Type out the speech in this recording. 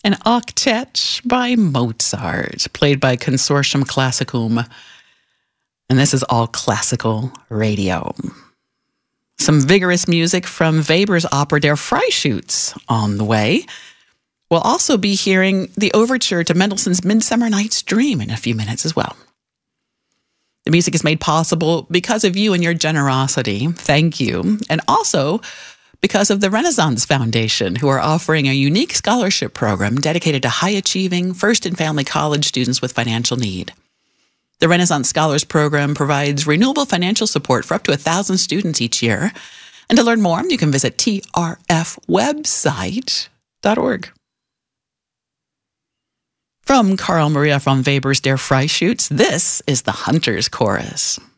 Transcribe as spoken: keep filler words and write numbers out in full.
An octet by Mozart, played by Consortium Classicum. And this is all classical radio. Some vigorous music from Weber's opera Der Freischütz on the way. We'll also be hearing the overture to Mendelssohn's Midsummer Night's Dream in a few minutes as well. The music is made possible because of you and your generosity. Thank you. And also because of the Renaissance Foundation, who are offering a unique scholarship program dedicated to high-achieving first and family college students with financial need. The Renaissance Scholars Program provides renewable financial support for up to one thousand students each year. And to learn more, you can visit T R F website dot org. From Carl Maria von Weber's Der Freischütz, this is the Hunter's Chorus.